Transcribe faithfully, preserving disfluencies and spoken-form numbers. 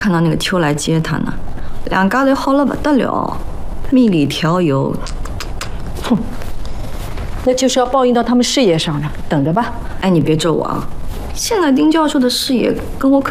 看到那个秋来接他呢，两家头好了不得了，蜜里调油。 哼，那就是要报应到他们事业上了，等着吧。 哎，你别咒我啊！现在丁教授的事业跟我可